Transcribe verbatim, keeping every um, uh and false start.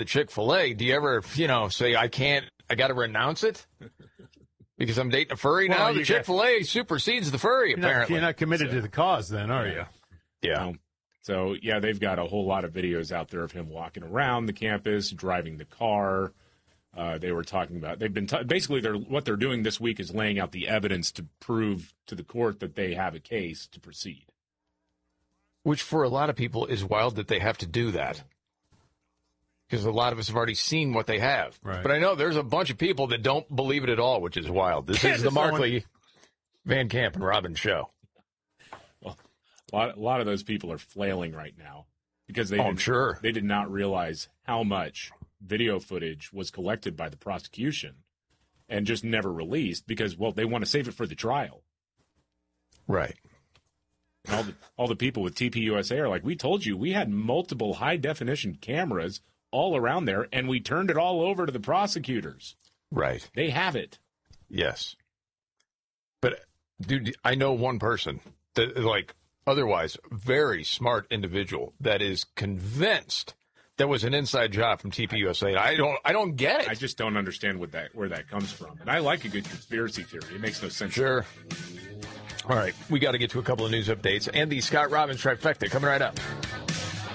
the Chick-fil-A, do you ever, you know, say, I can't, I got to renounce it? Because I'm dating a furry well, now? The Chick-fil-A got, supersedes the furry, you're apparently. Not, you're not committed so, to the cause then, are yeah. you? Yeah. Um, so, yeah, they've got a whole lot of videos out there of him walking around the campus, driving the car. Uh, they were talking about, they've been, t- basically, they're, what they're doing this week is laying out the evidence to prove to the court that they have a case to proceed. Which, for a lot of people, is wild that they have to do that. Because a lot of us have already seen what they have. Right. But I know there's a bunch of people that don't believe it at all, which is wild. This is the Markley, Van Camp, and Robbins show. Well, a lot, a lot of those people are flailing right now because they, oh, did, I'm sure. they did not realize how much video footage was collected by the prosecution and just never released because, well, they want to save it for the trial. Right. And all the all the people with T P U S A are like, we told you we had multiple high-definition cameras all around there, and we turned it all over to the prosecutors. Right. They have it. Yes. But, dude, I know one person that, like, otherwise very smart individual that is convinced that was an inside job from T P U S A. I don't I don't get it. I just don't understand what that where that comes from. And I like a good conspiracy theory. It makes no sense. Sure. All right, we got to get to a couple of news updates and the Scott Robbins trifecta coming right up.